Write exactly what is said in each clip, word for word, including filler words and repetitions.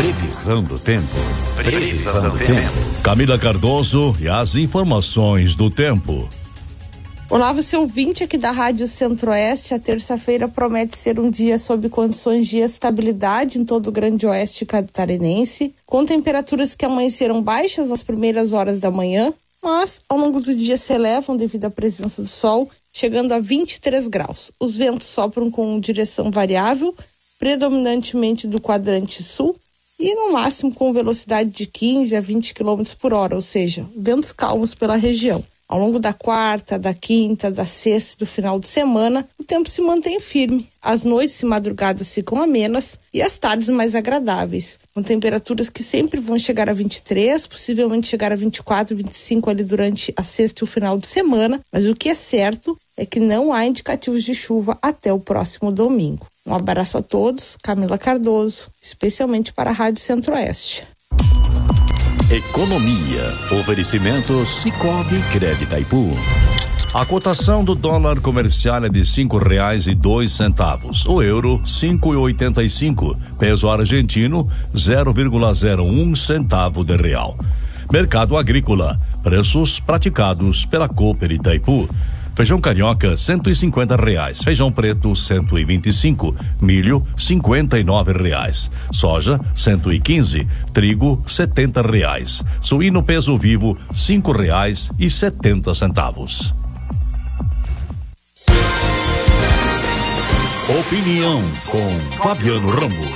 Previsão do tempo. Previsão do tempo. Camila Cardoso e as informações do tempo. Olá, você ouvinte aqui da Rádio Centro-Oeste. A terça-feira promete ser um dia sob condições de estabilidade em todo o grande oeste catarinense, com temperaturas que amanheceram baixas nas primeiras horas da manhã, mas ao longo do dia se elevam devido à presença do sol, chegando a vinte e três graus. Os ventos sopram com direção variável, predominantemente do quadrante sul, e no máximo com velocidade de quinze a vinte quilômetros por hora, ou seja, ventos calmos pela região. Ao longo da quarta, da quinta, da sexta e do final de semana, o tempo se mantém firme. As noites e madrugadas ficam amenas e as tardes mais agradáveis, com temperaturas que sempre vão chegar a vinte e três, possivelmente chegar a vinte e quatro, vinte e cinco ali durante a sexta e o final de semana, mas o que é certo é que não há indicativos de chuva até o próximo domingo. Um abraço a todos, Camila Cardoso, especialmente para a Rádio Centro-Oeste. Economia. Oferecimento Sicoob Crédito Itaipu. A cotação do dólar comercial é de cinco reais e dois centavos. O euro, cinco e oitenta e cinco. Peso argentino, zero vírgula zero um centavo de real. Mercado agrícola. Preços praticados pela Cooper Itaipu. Feijão carioca, cento e cinquenta reais. Feijão preto, cento e vinte e cinco. Milho, cinquenta e nove reais. Soja, cento e quinze. Trigo, setenta reais. Suíno peso vivo, cinco reais e setenta centavos. Opinião com Fabiano Rambo.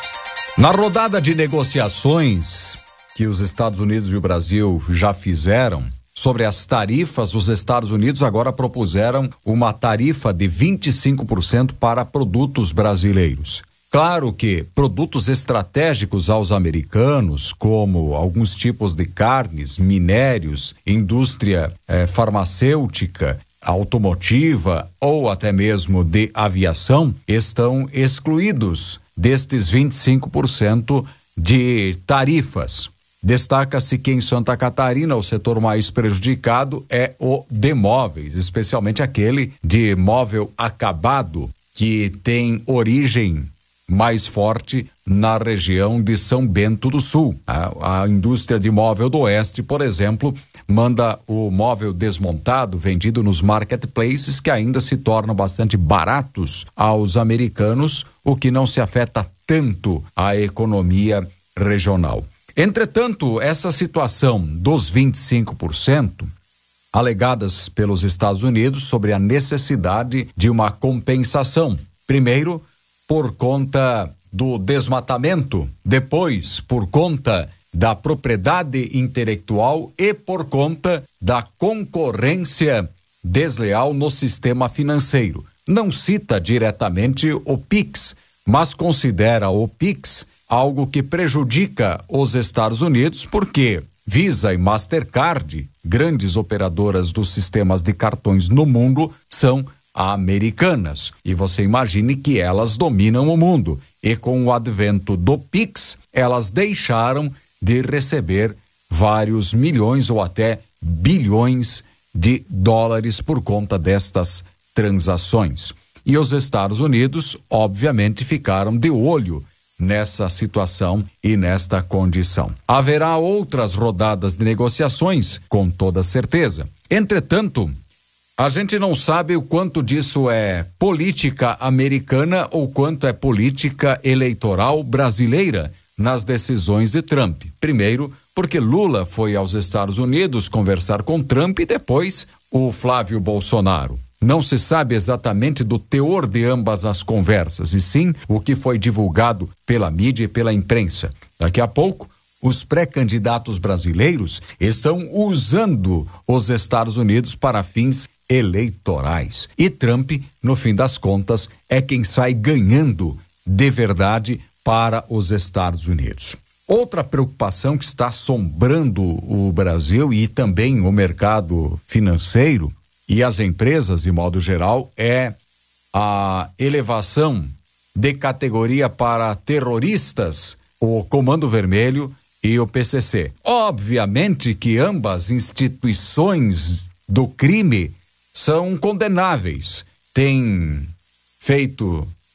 Na rodada de negociações que os Estados Unidos e o Brasil já fizeram sobre as tarifas, os Estados Unidos agora propuseram uma tarifa de vinte e cinco por cento para produtos brasileiros. Claro que produtos estratégicos aos americanos, como alguns tipos de carnes, minérios, indústria eh, farmacêutica, automotiva ou até mesmo de aviação, estão excluídos destes vinte e cinco por cento de tarifas. Destaca-se que em Santa Catarina o setor mais prejudicado é o de móveis, especialmente aquele de móvel acabado, que tem origem mais forte na região de São Bento do Sul. A, a indústria de móvel do Oeste, por exemplo, manda o móvel desmontado, vendido nos marketplaces, que ainda se tornam bastante baratos aos americanos, o que não se afeta tanto a economia regional. Entretanto, essa situação dos vinte e cinco por cento, alegadas pelos Estados Unidos sobre a necessidade de uma compensação. Primeiro, por conta do desmatamento, depois, por conta da propriedade intelectual e por conta da concorrência desleal no sistema financeiro. Não cita diretamente o Pix, mas considera o Pix algo que prejudica os Estados Unidos, porque Visa e Mastercard, grandes operadoras dos sistemas de cartões no mundo, são americanas. E você imagine que elas dominam o mundo. E com o advento do Pix, elas deixaram de receber vários milhões ou até bilhões de dólares por conta destas transações. E os Estados Unidos, obviamente, ficaram de olho nessa situação e nesta condição. Haverá outras rodadas de negociações, com toda certeza. Entretanto, a gente não sabe o quanto disso é política americana ou quanto é política eleitoral brasileira nas decisões de Trump. Primeiro, porque Lula foi aos Estados Unidos conversar com Trump e depois o Flávio Bolsonaro. Não se sabe exatamente do teor de ambas as conversas, e sim o que foi divulgado pela mídia e pela imprensa. Daqui a pouco, os pré-candidatos brasileiros estão usando os Estados Unidos para fins eleitorais. E Trump, no fim das contas, é quem sai ganhando de verdade para os Estados Unidos. Outra preocupação que está assombrando o Brasil e também o mercado financeiro e as empresas, de modo geral, é a elevação de categoria para terroristas, o Comando Vermelho e o P C C. Obviamente que ambas instituições do crime são condenáveis, têm feito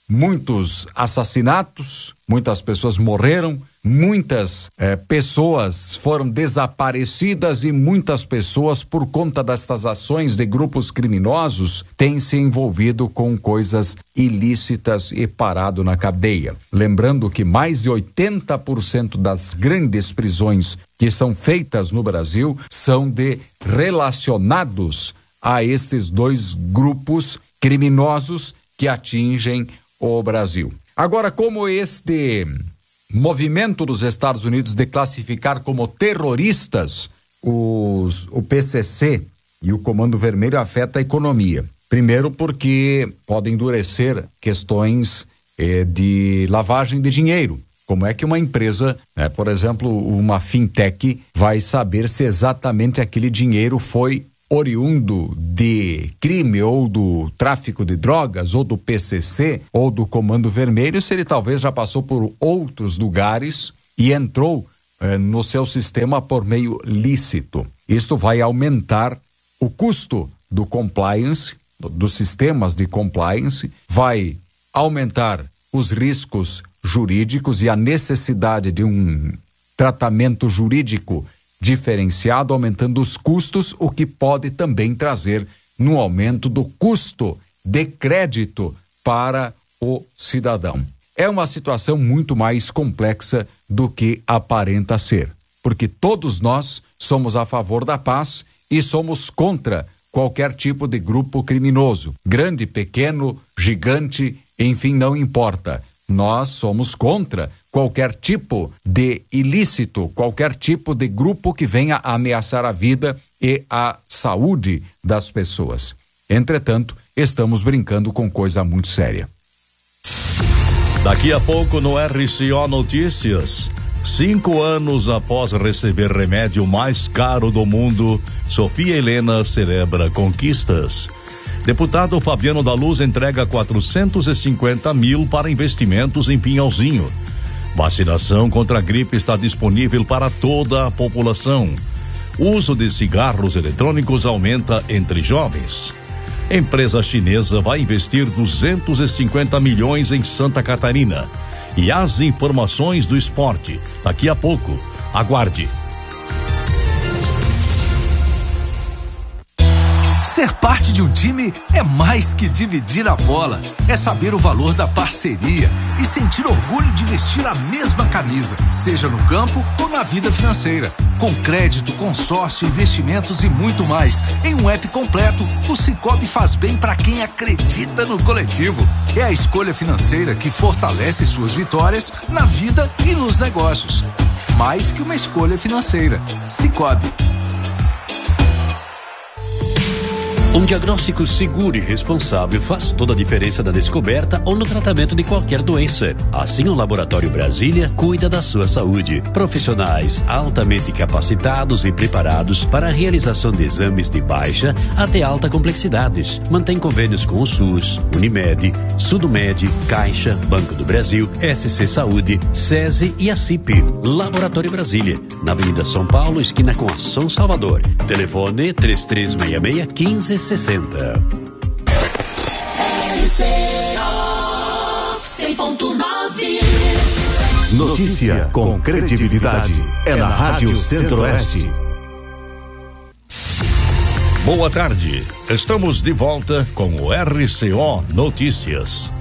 muitos assassinatos, muitas pessoas morreram, muitas eh, pessoas foram desaparecidas e muitas pessoas, por conta destas ações de grupos criminosos, têm se envolvido com coisas ilícitas e parado na cadeia. Lembrando que mais de oitenta por cento das grandes prisões que são feitas no Brasil são de relacionados a esses dois grupos criminosos que atingem o Brasil. Agora, como este movimento dos Estados Unidos de classificar como terroristas os, o P C C e o Comando Vermelho afeta a economia? Primeiro porque pode endurecer questões eh, de lavagem de dinheiro. Como é que uma empresa, né, por exemplo, uma fintech, vai saber se exatamente aquele dinheiro foi oriundo de crime ou do tráfico de drogas ou do P C C ou do Comando Vermelho, se ele talvez já passou por outros lugares e entrou eh, no seu sistema por meio lícito? Isto vai aumentar o custo do compliance, do, dos sistemas de compliance, vai aumentar os riscos jurídicos e a necessidade de um tratamento jurídico diferenciado, aumentando os custos, o que pode também trazer no aumento do custo de crédito para o cidadão. É uma situação muito mais complexa do que aparenta ser, porque todos nós somos a favor da paz e somos contra qualquer tipo de grupo criminoso, grande, pequeno, gigante, enfim, não importa. Nós somos contra qualquer tipo de ilícito, qualquer tipo de grupo que venha a ameaçar a vida e a saúde das pessoas. Entretanto, estamos brincando com coisa muito séria. Daqui a pouco no R C O Notícias, cinco anos após receber remédio mais caro do mundo, Sofia Helena celebra conquistas. Deputado Fabiano da Luz entrega quatrocentos e cinquenta mil para investimentos em Pinhalzinho. Vacinação contra a gripe está disponível para toda a população. O uso de cigarros eletrônicos aumenta entre jovens. Empresa chinesa vai investir duzentos e cinquenta milhões em Santa Catarina. E as informações do esporte, daqui a pouco. Aguarde. Ser parte de um time é mais que dividir a bola, é saber o valor da parceria e sentir orgulho de vestir a mesma camisa, seja no campo ou na vida financeira. Com crédito, consórcio, investimentos e muito mais. Em um app completo, o Sicoob faz bem para quem acredita no coletivo. É a escolha financeira que fortalece suas vitórias na vida e nos negócios. Mais que uma escolha financeira. Sicoob. Um diagnóstico seguro e responsável faz toda a diferença na descoberta ou no tratamento de qualquer doença. Assim, o Laboratório Brasília cuida da sua saúde. Profissionais altamente capacitados e preparados para a realização de exames de baixa até alta complexidades. Mantém convênios com o SUS, Unimed, Sudomed, Caixa, Banco do Brasil, S C Saúde, SESI e a C I P. Laboratório Brasília, na Avenida São Paulo, esquina com a São Salvador. Telefone três três seis seis, quinze sessenta. R C O cem ponto nove. Notícia com credibilidade é na Rádio Centro-Oeste. Boa tarde. Estamos de volta com o R C O Notícias.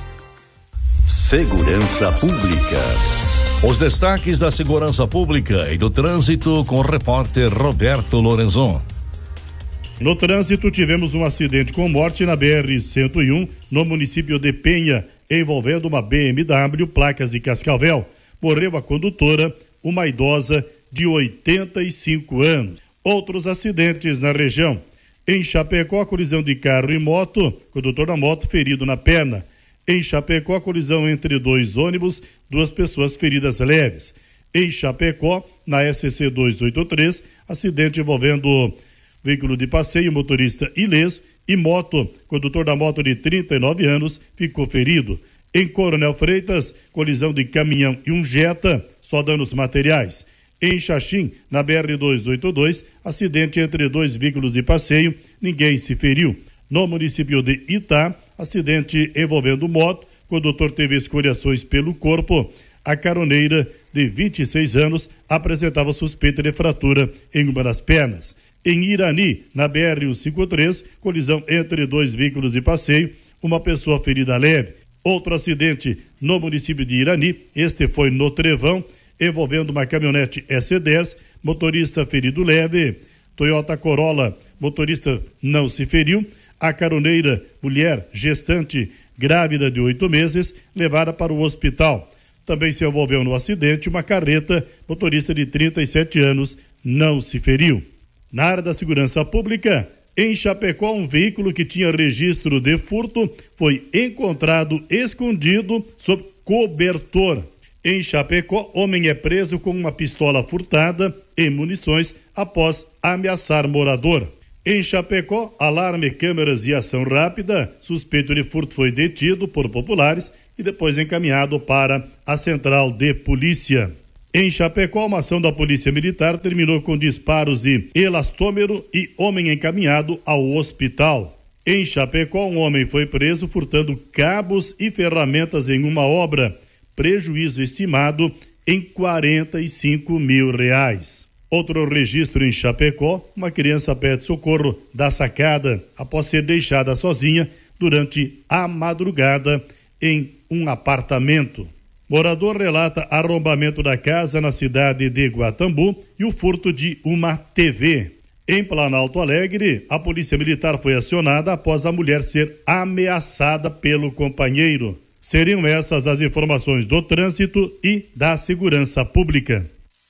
Segurança Pública. Os destaques da segurança pública e do trânsito com o repórter Roberto Lorenzon. No trânsito, tivemos um acidente com morte na B R cento e um, no município de Penha, envolvendo uma B M W, placas de Cascavel. Morreu a condutora, uma idosa de oitenta e cinco anos. Outros acidentes na região. Em Chapecó, colisão de carro e moto, condutor da moto ferido na perna. Em Chapecó, colisão entre dois ônibus, duas pessoas feridas leves. Em Chapecó, na S C duzentos e oitenta e três, acidente envolvendo veículo de passeio, motorista ileso e moto. Condutor da moto de trinta e nove anos ficou ferido. Em Coronel Freitas, colisão de caminhão e um Jetta, só danos materiais. Em Xaxim, na B R duzentos e oitenta e dois, acidente entre dois veículos de passeio, ninguém se feriu. No município de Itá, acidente envolvendo moto, O condutor teve escoriações pelo corpo. A caroneira, de vinte e seis anos, apresentava suspeita de fratura em uma das pernas. Em Irani, na B R cento e cinquenta e três, colisão entre dois veículos de passeio, uma pessoa ferida leve. Outro acidente no município de Irani, este foi no Trevão, envolvendo uma caminhonete S dez, motorista ferido leve. Toyota Corolla, motorista não se feriu. A caroneira, mulher gestante, grávida de oito meses, levada para o hospital. Também se envolveu no acidente uma carreta, motorista de trinta e sete anos, não se feriu. Na área da segurança pública, em Chapecó, um veículo que tinha registro de furto foi encontrado escondido sob cobertor. Em Chapecó, homem é preso com uma pistola furtada e munições após ameaçar morador. Em Chapecó, alarme, câmeras e ação rápida. Suspeito de furto foi detido por populares e depois encaminhado para a central de polícia. Em Chapecó, uma ação da Polícia Militar terminou com disparos de elastômero e homem encaminhado ao hospital. Em Chapecó, um homem foi preso furtando cabos e ferramentas em uma obra. Prejuízo estimado em quarenta e cinco mil reais. Outro registro em Chapecó, uma criança pede socorro da sacada após ser deixada sozinha durante a madrugada em um apartamento. Morador relata arrombamento da casa na cidade de Guatambu e o furto de uma T V. Em Planalto Alegre, a Polícia Militar foi acionada após a mulher ser ameaçada pelo companheiro. Seriam essas as informações do trânsito e da segurança pública.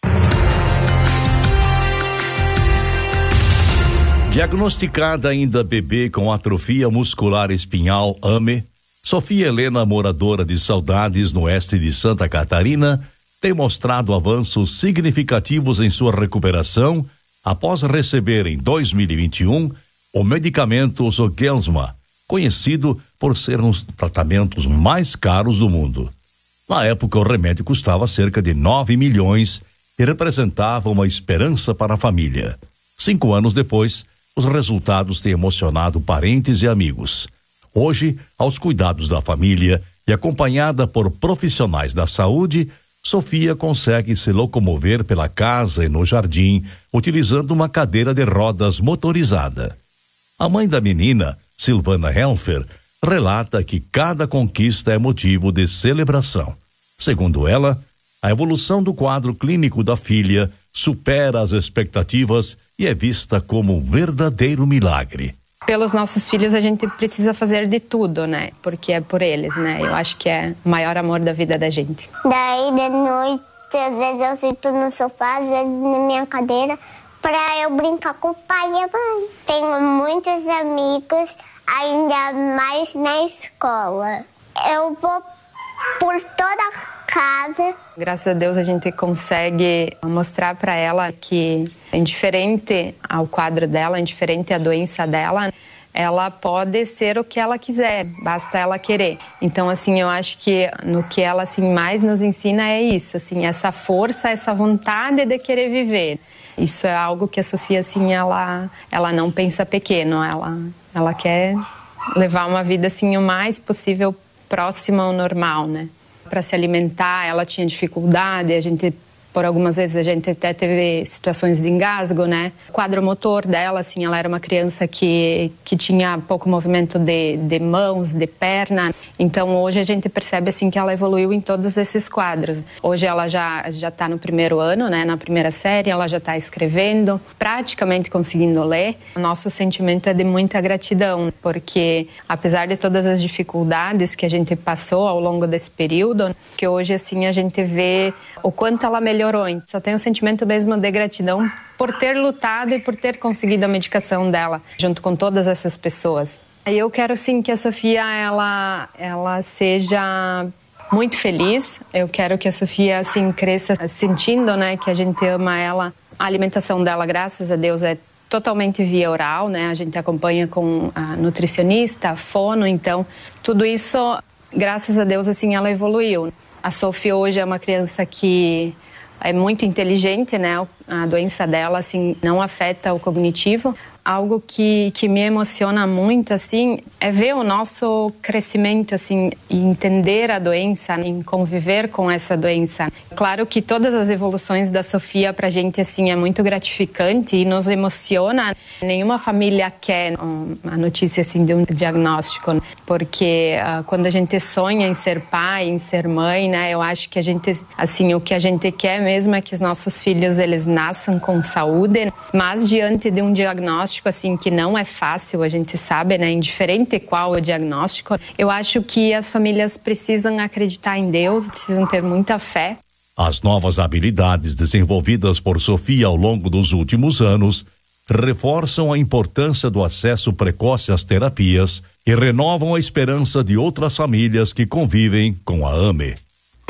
Diagnosticada ainda bebê com atrofia muscular espinhal A M E, Sofia Helena, moradora de Saudades, no oeste de Santa Catarina, tem mostrado avanços significativos em sua recuperação após receber em dois mil e vinte e um o medicamento Zolgensma, conhecido por ser um dos tratamentos mais caros do mundo. Na época, o remédio custava cerca de nove milhões e representava uma esperança para a família. Cinco anos depois, os resultados têm emocionado parentes e amigos. Hoje, aos cuidados da família e acompanhada por profissionais da saúde, Sofia consegue se locomover pela casa e no jardim, utilizando uma cadeira de rodas motorizada. A mãe da menina, Silvana Helfer, relata que cada conquista é motivo de celebração. Segundo ela, a evolução do quadro clínico da filha supera as expectativas e é vista como um verdadeiro milagre. Pelos nossos filhos a gente precisa fazer de tudo, né? Porque é por eles, né? Eu acho que é o maior amor da vida da gente. Daí de noite, às vezes eu sinto no sofá, às vezes na minha cadeira, para eu brincar com o pai e a mãe. Tenho muitos amigos, ainda mais na escola. Eu vou por toda a casa. Graças a Deus a gente consegue mostrar para ela que, indiferente ao quadro dela, indiferente à doença dela, ela pode ser o que ela quiser, basta ela querer. Então, assim, eu acho que no que ela assim mais nos ensina é isso, assim, essa força, essa vontade de querer viver. Isso é algo que a Sofia, assim, ela, ela não pensa pequeno, ela, ela quer levar uma vida, assim, o mais possível próxima ao normal, né? Para se alimentar, ela tinha dificuldade, a gente, por algumas vezes, a gente até teve situações de engasgo, né? O quadro motor dela, assim, ela era uma criança que, que tinha pouco movimento de, de mãos, de perna. Então, hoje a gente percebe, assim, que ela evoluiu em todos esses quadros. Hoje ela já já está no primeiro ano, né? Na primeira série, ela já está escrevendo, praticamente conseguindo ler. O nosso sentimento é de muita gratidão, porque apesar de todas as dificuldades que a gente passou ao longo desse período, que hoje, assim, a gente vê o quanto ela melhorou. Só tem um sentimento mesmo de gratidão por ter lutado e por ter conseguido a medicação dela, junto com todas essas pessoas. Eu quero, sim, que a Sofia, ela, ela seja muito feliz. Eu quero que a Sofia, assim, cresça sentindo, né, que a gente ama ela. A alimentação dela, graças a Deus, é totalmente via oral, né? A gente acompanha com a nutricionista, a fono, então tudo isso, graças a Deus, assim, ela evoluiu. A Sofia hoje é uma criança que é muito inteligente, né? A doença dela, assim, não afeta o cognitivo. algo que, que me emociona muito, assim, é ver o nosso crescimento, assim, e entender a doença, em conviver com essa doença. Claro que todas as evoluções da Sofia pra gente, assim, é muito gratificante e nos emociona. Nenhuma família quer uma notícia, assim, de um diagnóstico, porque uh, quando a gente sonha em ser pai, em ser mãe, né, eu acho que a gente, assim, o que a gente quer mesmo é que os nossos filhos, eles nasçam com saúde, mas diante de um diagnóstico, assim, que não é fácil, a gente sabe, né, indiferente qual o diagnóstico, eu acho que as famílias precisam acreditar em Deus, precisam ter muita fé. As novas habilidades desenvolvidas por Sofia ao longo dos últimos anos reforçam a importância do acesso precoce às terapias e renovam a esperança de outras famílias que convivem com a A M E.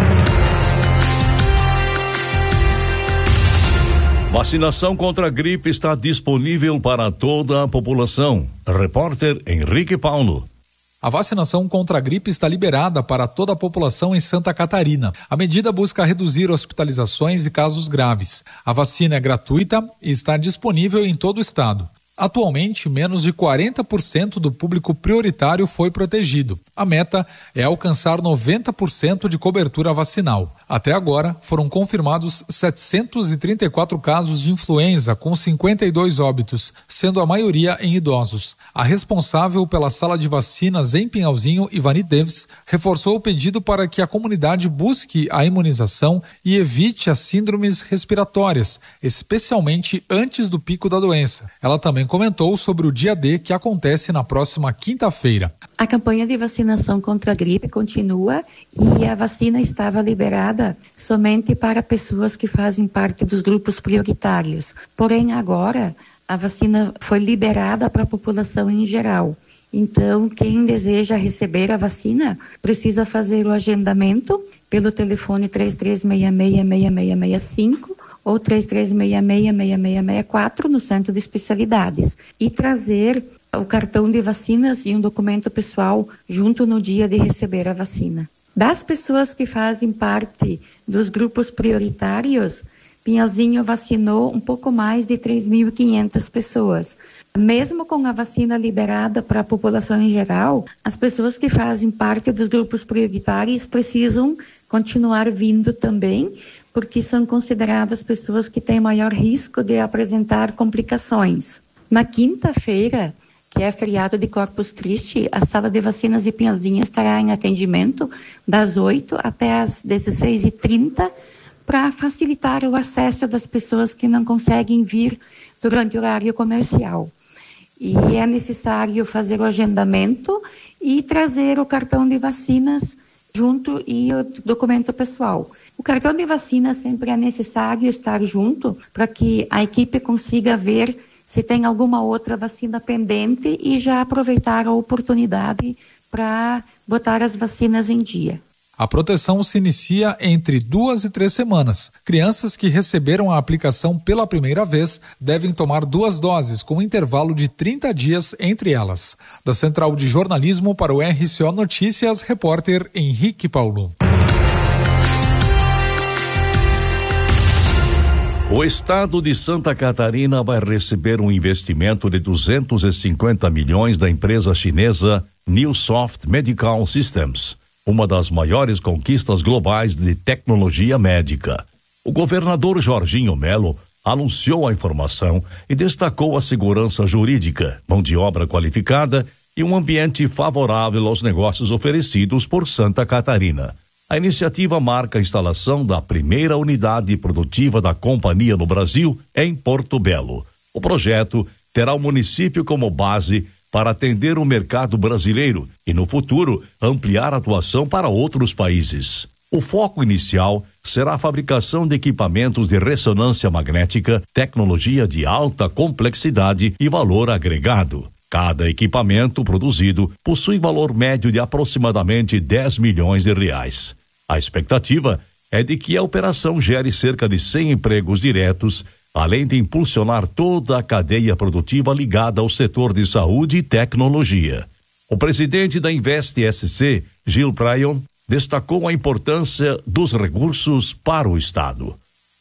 Vacinação contra a gripe está disponível para toda a população. Repórter Henrique Paulo. A vacinação contra a gripe está liberada para toda a população em Santa Catarina. A medida busca reduzir hospitalizações e casos graves. A vacina é gratuita e está disponível em todo o estado. Atualmente, menos de quarenta por cento do público prioritário foi protegido. A meta é alcançar noventa por cento de cobertura vacinal. Até agora, foram confirmados setecentos e trinta e quatro casos de influenza, com cinquenta e dois óbitos, sendo a maioria em idosos. A responsável pela sala de vacinas em Pinhalzinho, Ivani Deves, reforçou o pedido para que a comunidade busque a imunização e evite as síndromes respiratórias, especialmente antes do pico da doença. Ela também comentou sobre o dia D, que acontece na próxima quinta-feira. A campanha de vacinação contra a gripe continua e a vacina estava liberada somente para pessoas que fazem parte dos grupos prioritários. Porém, agora a vacina foi liberada para a população em geral. Então, quem deseja receber a vacina precisa fazer o agendamento pelo telefone três três seis seis, seis seis seis cinco ou três três seis seis, seis seis seis quatro no Centro de Especialidades e trazer o cartão de vacinas e um documento pessoal junto no dia de receber a vacina. Das pessoas que fazem parte dos grupos prioritários, Pinhalzinho vacinou um pouco mais de três mil e quinhentas pessoas. Mesmo com a vacina liberada para a população em geral, as pessoas que fazem parte dos grupos prioritários precisam continuar vindo também, porque são consideradas pessoas que têm maior risco de apresentar complicações. Na quinta-feira, que é feriado de Corpus Christi, a sala de vacinas de Pinhalzinho estará em atendimento das oito até as dezesseis e trinta para facilitar o acesso das pessoas que não conseguem vir durante o horário comercial. E é necessário fazer o agendamento e trazer o cartão de vacinas junto e o documento pessoal. O cartão de vacina sempre é necessário estar junto para que a equipe consiga ver se tem alguma outra vacina pendente e já aproveitar a oportunidade para botar as vacinas em dia. A proteção se inicia entre duas e três semanas. Crianças que receberam a aplicação pela primeira vez devem tomar duas doses, com um intervalo de trinta dias entre elas. Da Central de Jornalismo para o R C O Notícias, repórter Henrique Paulo. O estado de Santa Catarina vai receber um investimento de duzentos e cinquenta milhões da empresa chinesa Newsoft Medical Systems, uma das maiores conquistas globais de tecnologia médica. O governador Jorginho Melo anunciou a informação e destacou a segurança jurídica, mão de obra qualificada e um ambiente favorável aos negócios oferecidos por Santa Catarina. A iniciativa marca a instalação da primeira unidade produtiva da companhia no Brasil, em Porto Belo. O projeto terá o município como base para atender o mercado brasileiro e, no futuro, ampliar a atuação para outros países. O foco inicial será a fabricação de equipamentos de ressonância magnética, tecnologia de alta complexidade e valor agregado. Cada equipamento produzido possui valor médio de aproximadamente dez milhões de reais. A expectativa é de que a operação gere cerca de cem empregos diretos, além de impulsionar toda a cadeia produtiva ligada ao setor de saúde e tecnologia. O presidente da Invest S C, Gil Pryon, destacou a importância dos recursos para o Estado.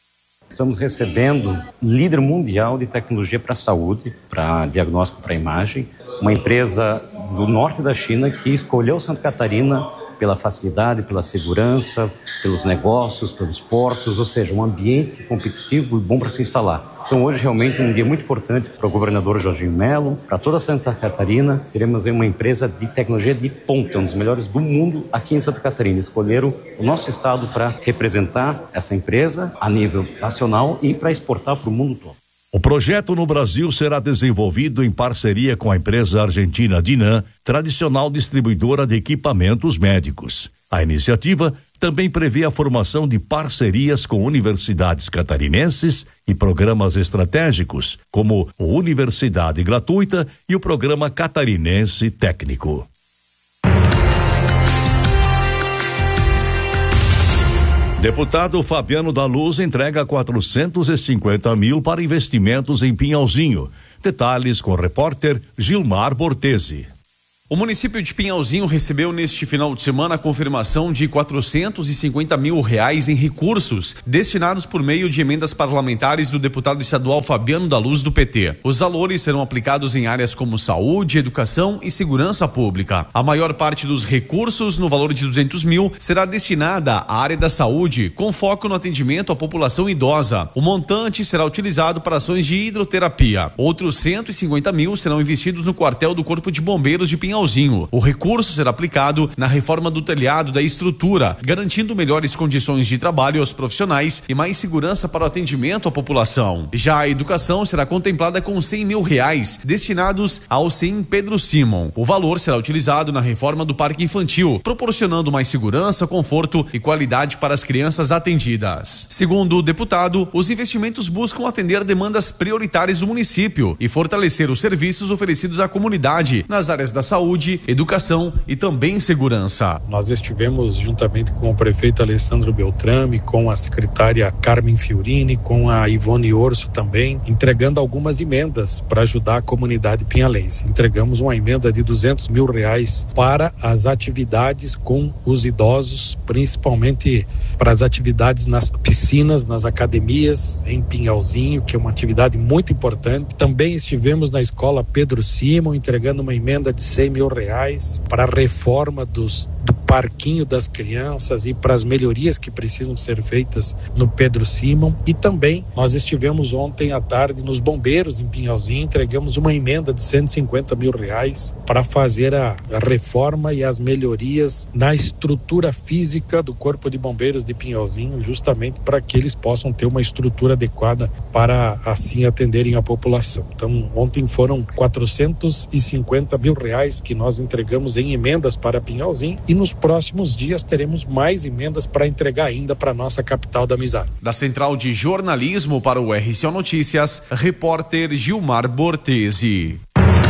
Estamos recebendo líder mundial de tecnologia para a saúde, para diagnóstico, para imagem, uma empresa do norte da China que escolheu Santa Catarina pela facilidade, pela segurança, pelos negócios, pelos portos, ou seja, um ambiente competitivo e bom para se instalar. Então hoje realmente é um dia muito importante para o governador Jorginho Melo, para toda Santa Catarina. Queremos ver uma empresa de tecnologia de ponta, um dos melhores do mundo aqui em Santa Catarina. Escolheram o nosso estado para representar essa empresa a nível nacional e para exportar para o mundo todo. O projeto no Brasil será desenvolvido em parceria com a empresa argentina Dinan, tradicional distribuidora de equipamentos médicos. A iniciativa também prevê a formação de parcerias com universidades catarinenses e programas estratégicos, como a Universidade Gratuita e o Programa Catarinense Técnico. Deputado Fabiano da Luz entrega quatrocentos e cinquenta mil para investimentos em Pinhalzinho. Detalhes com o repórter Gilmar Bortesi. O município de Pinhalzinho recebeu neste final de semana a confirmação de quatrocentos e cinquenta mil reais em recursos destinados por meio de emendas parlamentares do deputado estadual Fabiano da Luz do P T. Os valores serão aplicados em áreas como saúde, educação e segurança pública. A maior parte dos recursos, no valor de duzentos mil, será destinada à área da saúde, com foco no atendimento à população idosa. O montante será utilizado para ações de hidroterapia. Outros cento e cinquenta mil serão investidos no quartel do Corpo de Bombeiros de Pinhalzinho. O recurso será aplicado na reforma do telhado da estrutura, garantindo melhores condições de trabalho aos profissionais e mais segurança para o atendimento à população. Já a educação será contemplada com cem mil reais destinados ao C I M Pedro Simon. O valor será utilizado na reforma do parque infantil, proporcionando mais segurança, conforto e qualidade para as crianças atendidas. Segundo o deputado, os investimentos buscam atender demandas prioritárias do município e fortalecer os serviços oferecidos à comunidade nas áreas da saúde, educação e também segurança. Nós estivemos juntamente com o prefeito Alessandro Beltrame, com a secretária Carmen Fiorini, com a Ivone Orso também, entregando algumas emendas para ajudar a comunidade pinhalense. Entregamos uma emenda de duzentos mil reais para as atividades com os idosos, principalmente para as atividades nas piscinas, nas academias em Pinhalzinho, que é uma atividade muito importante. Também estivemos na escola Pedro Simon, entregando uma emenda de cem mil reais para a reforma dos, do parquinho das crianças e para as melhorias que precisam ser feitas no Pedro Simon. E também nós estivemos ontem à tarde nos bombeiros em Pinhalzinho, entregamos uma emenda de cento e cinquenta mil reais para fazer a, a reforma e as melhorias na estrutura física do Corpo de Bombeiros de Pinhalzinho, justamente para que eles possam ter uma estrutura adequada para assim atenderem a população. Então ontem foram quatrocentos e cinquenta mil reais que nós entregamos em emendas para Pinhalzinho e nos próximos dias teremos mais emendas para entregar ainda para nossa capital da amizade. Da Central de Jornalismo para o R C O Notícias, repórter Gilmar Bortesi.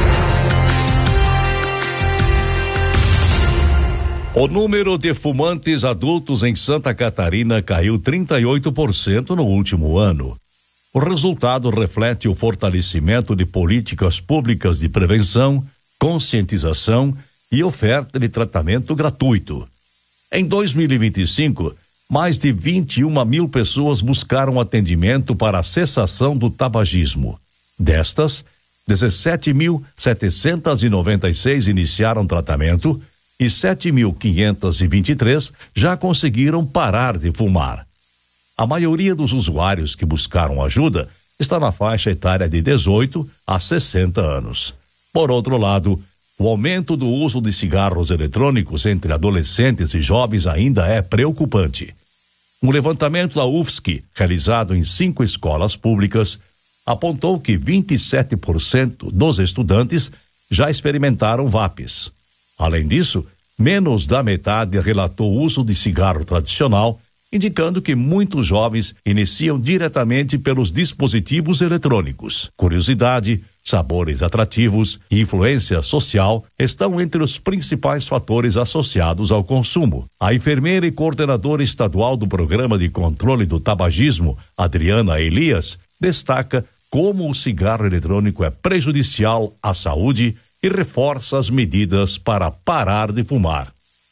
O número de fumantes adultos em Santa Catarina caiu trinta e oito por cento no último ano. O resultado reflete o fortalecimento de políticas públicas de prevenção, conscientização e oferta de tratamento gratuito. Em dois mil e vinte e cinco, mais de vinte e uma mil pessoas buscaram atendimento para a cessação do tabagismo. Destas, dezessete mil setecentos e noventa e seis iniciaram tratamento e sete mil quinhentos e vinte e três já conseguiram parar de fumar. A maioria dos usuários que buscaram ajuda está na faixa etária de dezoito a sessenta anos. Por outro lado, o aumento do uso de cigarros eletrônicos entre adolescentes e jovens ainda é preocupante. Um levantamento da U F S C, realizado em cinco escolas públicas, apontou que vinte e sete por cento dos estudantes já experimentaram vapes. Além disso, menos da metade relatou o uso de cigarro tradicional, indicando que muitos jovens iniciam diretamente pelos dispositivos eletrônicos. Curiosidade, sabores atrativos e influência social estão entre os principais fatores associados ao consumo. A enfermeira e coordenadora estadual do Programa de Controle do Tabagismo, Adriana Elias, destaca como o cigarro eletrônico é prejudicial à saúde e reforça as medidas para parar de fumar.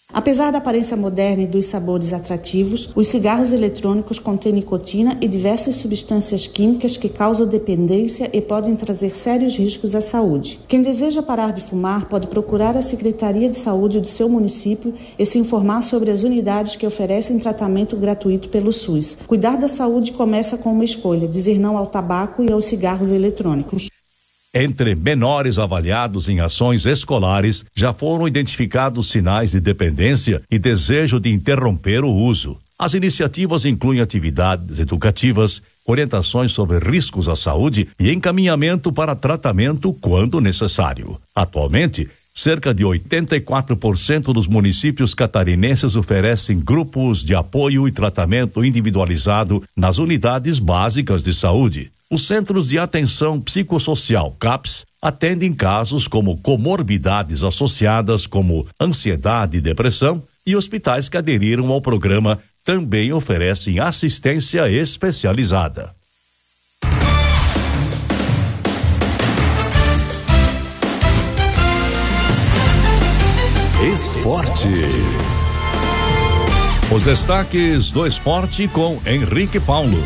Apesar da aparência moderna e dos sabores atrativos, os cigarros eletrônicos contêm nicotina e diversas substâncias químicas que causam dependência e podem trazer sérios riscos à saúde. Quem deseja parar de fumar pode procurar a Secretaria de Saúde do seu município e se informar sobre as unidades que oferecem tratamento gratuito pelo SUS. Cuidar da saúde começa com uma escolha: dizer não ao tabaco e aos cigarros eletrônicos. Entre menores avaliados em ações escolares, já foram identificados sinais de dependência e desejo de interromper o uso. As iniciativas incluem atividades educativas, orientações sobre riscos à saúde e encaminhamento para tratamento quando necessário. Atualmente, cerca de oitenta e quatro por cento dos municípios catarinenses oferecem grupos de apoio e tratamento individualizado nas unidades básicas de saúde. Os Centros de Atenção Psicossocial, CAPS, atendem casos como comorbidades associadas como ansiedade e depressão, e hospitais que aderiram ao programa também oferecem assistência especializada. Esporte. Os destaques do esporte com Henrique Paulo.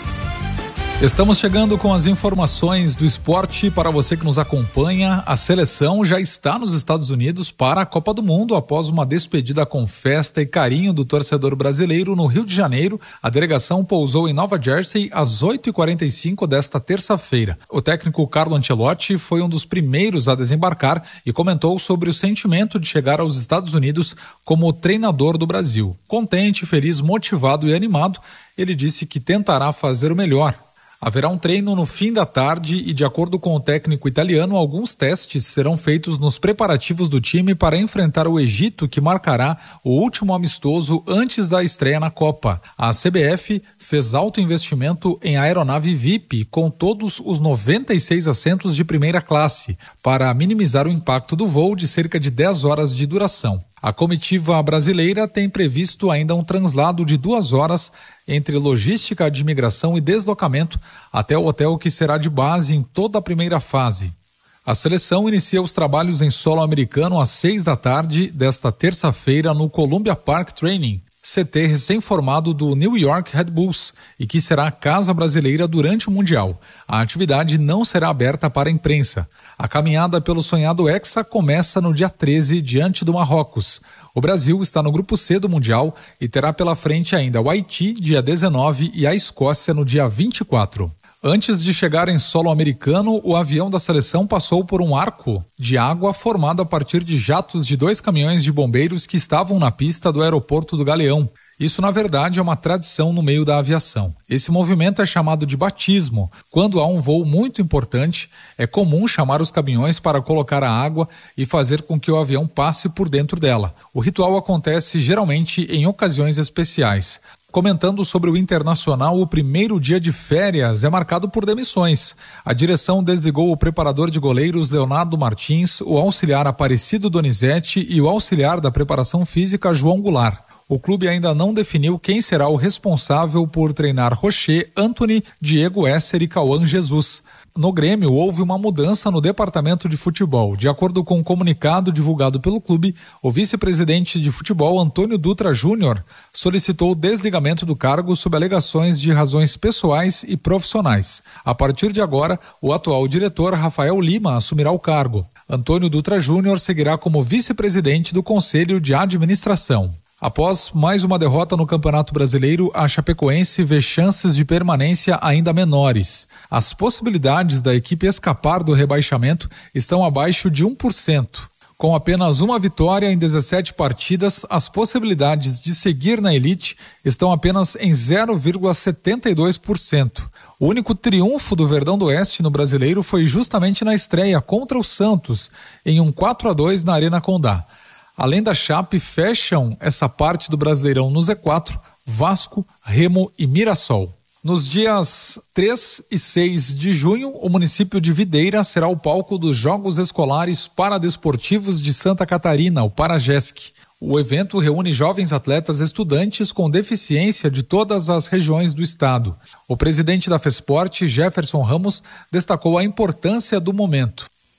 Estamos chegando com as informações do esporte para você que nos acompanha. A seleção já está nos Estados Unidos para a Copa do Mundo após uma despedida com festa e carinho do torcedor brasileiro no Rio de Janeiro. A delegação pousou em Nova Jersey às oito e quarenta e cinco desta terça-feira. O técnico Carlo Ancelotti foi um dos primeiros a desembarcar e comentou sobre o sentimento de chegar aos Estados Unidos como treinador do Brasil. Contente, feliz, motivado e animado, ele disse que tentará fazer o melhor. Haverá um treino no fim da tarde e, de acordo com o técnico italiano, alguns testes serão feitos nos preparativos do time para enfrentar o Egito, que marcará o último amistoso antes da estreia na Copa. A C B F fez alto investimento em aeronave V I P com todos os noventa e seis assentos de primeira classe, para minimizar o impacto do voo de cerca de dez horas de duração. A comitiva brasileira tem previsto ainda um translado de duas horas entre logística de imigração e deslocamento até o hotel que será de base em toda a primeira fase. A seleção inicia os trabalhos em solo americano às seis da tarde desta terça-feira no Columbia Park Training, C T recém-formado do New York Red Bulls, e que será a casa brasileira durante o Mundial. A atividade não será aberta para a imprensa. A caminhada pelo sonhado Hexa começa no dia treze, diante do Marrocos. O Brasil está no grupo C do Mundial e terá pela frente ainda o Haiti, dia dezenove, e a Escócia no dia vinte e quatro. Antes de chegar em solo americano, o avião da seleção passou por um arco de água formado a partir de jatos de dois caminhões de bombeiros que estavam na pista do aeroporto do Galeão. Isso, na verdade, é uma tradição no meio da aviação. Esse movimento é chamado de batismo. Quando há um voo muito importante, é comum chamar os caminhões para colocar a água e fazer com que o avião passe por dentro dela. O ritual acontece geralmente em ocasiões especiais. Comentando sobre o Internacional, o primeiro dia de férias é marcado por demissões. A direção desligou o preparador de goleiros Leonardo Martins, o auxiliar Aparecido Donizete e o auxiliar da preparação física João Goulart. O clube ainda não definiu quem será o responsável por treinar Rocher, Anthony, Diego Esser e Cauã Jesus. No Grêmio, houve uma mudança no departamento de futebol. De acordo com um comunicado divulgado pelo clube, o vice-presidente de futebol, Antônio Dutra Júnior, solicitou o desligamento do cargo sob alegações de razões pessoais e profissionais. A partir de agora, o atual diretor, Rafael Lima, assumirá o cargo. Antônio Dutra Júnior seguirá como vice-presidente do Conselho de Administração. Após mais uma derrota no Campeonato Brasileiro, a Chapecoense vê chances de permanência ainda menores. As possibilidades da equipe escapar do rebaixamento estão abaixo de um por cento. Com apenas uma vitória em dezessete partidas, as possibilidades de seguir na elite estão apenas em zero vírgula setenta e dois por cento. O único triunfo do Verdão do Oeste no Brasileiro foi justamente na estreia contra o Santos, em um quatro a dois na Arena Condá. Além da Chape, fecham essa parte do Brasileirão no Z quatro, Vasco, Remo e Mirassol. Nos dias três e seis de junho, o município de Videira será o palco dos Jogos Escolares Paradesportivos de Santa Catarina, o Paragesc. O evento reúne jovens atletas estudantes com deficiência de todas as regiões do estado. O presidente da FESPORT, Jefferson Ramos, destacou a importância do momento.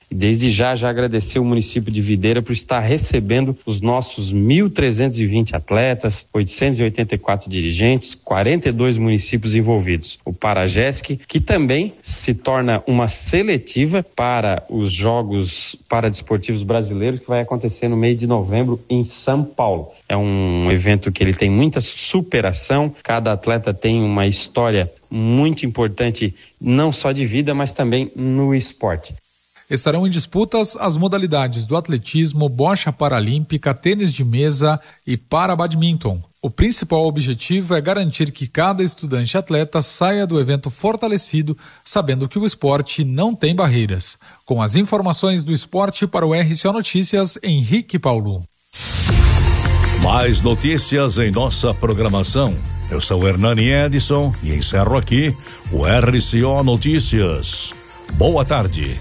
E desde já, já agradecer o município de Videira por estar recebendo os nossos mil trezentos e vinte atletas, oitocentos e oitenta e quatro dirigentes, quarenta e dois municípios envolvidos. O Paragesc, que também se torna uma seletiva para os Jogos Paradesportivos Brasileiros, que vai acontecer no mês de novembro em São Paulo. É um evento que ele tem muita superação, cada atleta tem uma história muito importante, não só de vida, mas também no esporte. Estarão em disputas as modalidades do atletismo, bocha paralímpica, tênis de mesa e para badminton. O principal objetivo é garantir que cada estudante atleta saia do evento fortalecido, sabendo que o esporte não tem barreiras. Com as informações do esporte para o R C O Notícias, Henrique Paulo. Mais notícias em nossa programação. Eu sou o Hernani Edson e encerro aqui o R C O Notícias. Boa tarde.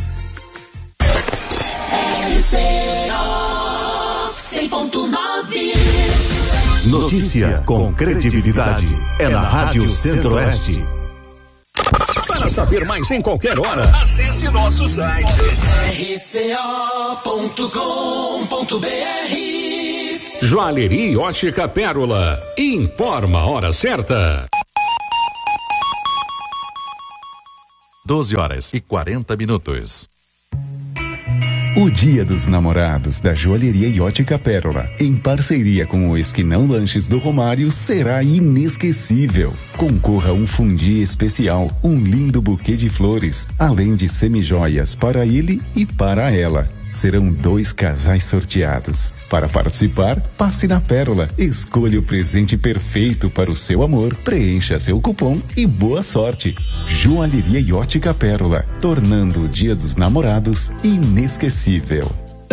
R C O cem ponto nove. Notícia com credibilidade é na Rádio Centro-Oeste. Para saber mais em qualquer hora, acesse nosso site R C O ponto com ponto B R. Joalheria e Ótica Pérola. Informa a hora certa. doze horas e quarenta minutos. O Dia dos Namorados da Joalheria e Ótica Pérola, em parceria com o Esquinão Lanches do Romário, será inesquecível. Concorra a um fundi especial, um lindo buquê de flores, além de semijoias para ele e para ela. Serão dois casais sorteados. Para participar, passe na Pérola, escolha o presente perfeito para o seu amor, preencha seu cupom e boa sorte. Joalheria e Ótica Pérola, tornando o Dia dos Namorados inesquecível.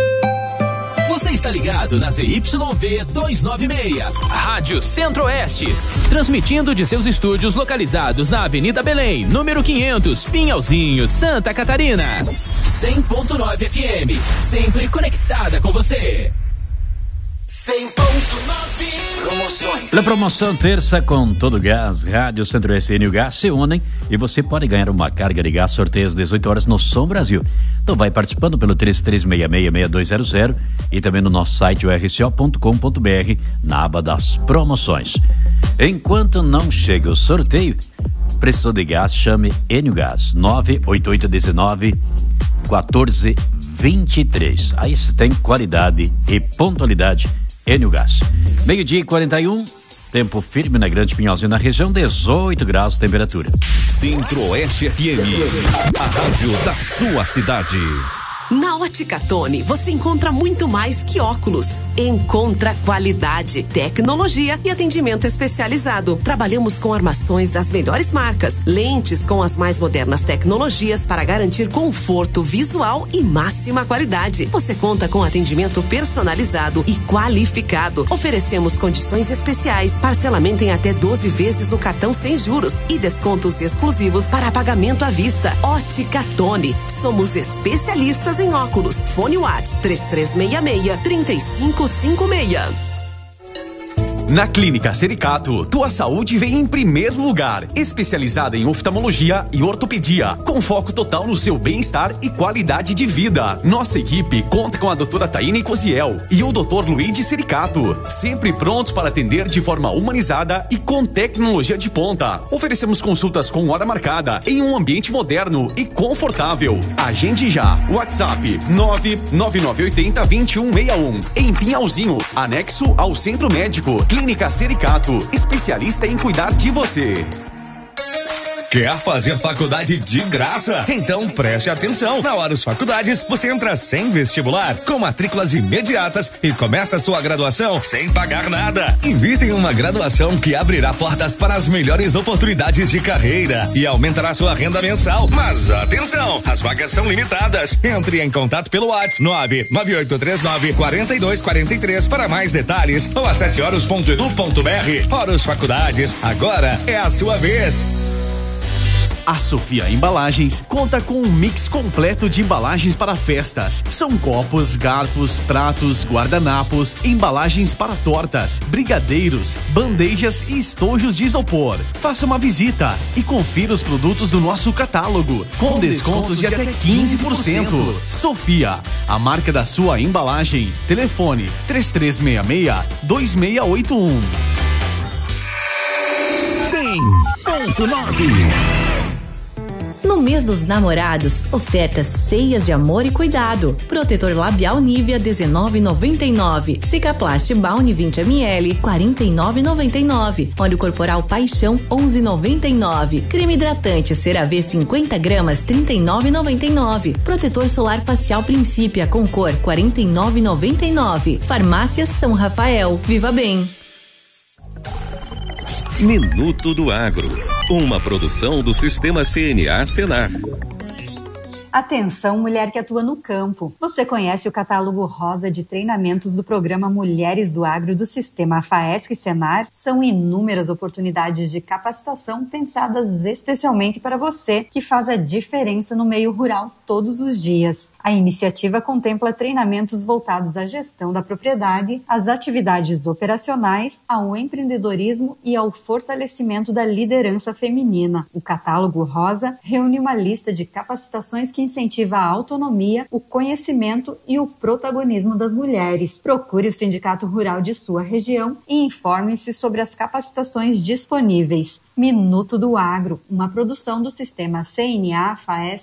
Você está ligado na Z Y V duzentos e noventa e seis, Rádio Centro-Oeste, transmitindo de seus estúdios localizados na Avenida Belém, número quinhentos, Pinhalzinho, Santa Catarina. cem ponto nove F M, sempre conectada com você. cem ponto nove. Promoções. Na promoção terça com todo gás, Rádio Centro-Oeste e Enio Gás se unem e você pode ganhar uma carga de gás, sorteio às dezoito horas no Som Brasil. Então vai participando pelo três três seis seis, seis dois zero zero e também no nosso site o r c o ponto com ponto b r na aba das promoções. Enquanto não chega o sorteio, precisou de gás, chame Enio Gás nove oito oito um nove um quatro dois três. Aí você tem qualidade e pontualidade. Enio Gás. Meio-dia e quarenta e um, tempo firme na Grande Pinhalzinho, na região, dezoito graus de temperatura. Centro-Oeste F M, a rádio da sua cidade. Na Ótica Tony, você encontra muito mais que óculos. Encontra qualidade, tecnologia e atendimento especializado. Trabalhamos com armações das melhores marcas, lentes com as mais modernas tecnologias para garantir conforto visual e máxima qualidade. Você conta com atendimento personalizado e qualificado. Oferecemos condições especiais, parcelamento em até doze vezes no cartão sem juros e descontos exclusivos para pagamento à vista. Ótica Tony, somos especialistas em óculos. Fone Whats três três seis seis, três cinco cinco seis. Na Clínica Sericato, tua saúde vem em primeiro lugar. Especializada em oftalmologia e ortopedia, com foco total no seu bem-estar e qualidade de vida. Nossa equipe conta com a doutora Taine Cosiel e o doutor Luigi Sericato, sempre prontos para atender de forma humanizada e com tecnologia de ponta. Oferecemos consultas com hora marcada em um ambiente moderno e confortável. Agende já. WhatsApp nove nove nove oito zero, dois um seis um. Em Pinhalzinho, anexo ao Centro Médico. Clínica Sericato, especialista em cuidar de você. Quer fazer faculdade de graça? Então preste atenção. Na Horus Faculdades, você entra sem vestibular, com matrículas imediatas e começa sua graduação sem pagar nada. Invista em uma graduação que abrirá portas para as melhores oportunidades de carreira e aumentará sua renda mensal. Mas atenção, as vagas são limitadas. Entre em contato pelo WhatsApp nove nove oito três nove, quatro dois quatro três para mais detalhes ou acesse horus ponto edu ponto b r. Horus Faculdades, agora é a sua vez. A Sofia Embalagens conta com um mix completo de embalagens para festas. São copos, garfos, pratos, guardanapos, embalagens para tortas, brigadeiros, bandejas e estojos de isopor. Faça uma visita e confira os produtos do nosso catálogo, com, com descontos, descontos de até quinze por cento. Sofia, a marca da sua embalagem. Telefone três três seis seis, dois seis oito um. cem ponto nove. No mês dos namorados, ofertas cheias de amor e cuidado. Protetor labial Nivea dezenove reais e noventa e nove centavos. Cicaplast Bounty vinte mililitros quarenta e nove reais e noventa e nove centavos. Óleo corporal Paixão onze reais e noventa e nove centavos. Creme hidratante CeraVe cinquenta gramas trinta e nove reais e noventa e nove centavos. Protetor solar facial Princípia com cor quarenta e nove reais e noventa e nove centavos. Farmácia São Rafael. Viva bem. Minuto do Agro, uma produção do Sistema C N A Senar. Atenção, mulher que atua no campo. Você conhece o catálogo rosa de treinamentos do programa Mulheres do Agro do Sistema FAESC Senar? São inúmeras oportunidades de capacitação pensadas especialmente para você, que faz a diferença no meio rural todos os dias. A iniciativa contempla treinamentos voltados à gestão da propriedade, às atividades operacionais, ao empreendedorismo e ao fortalecimento da liderança feminina. O catálogo rosa reúne uma lista de capacitações que incentiva a autonomia, o conhecimento e o protagonismo das mulheres. Procure o Sindicato Rural de sua região e informe-se sobre as capacitações disponíveis. Minuto do Agro, uma produção do Sistema C N A FAESC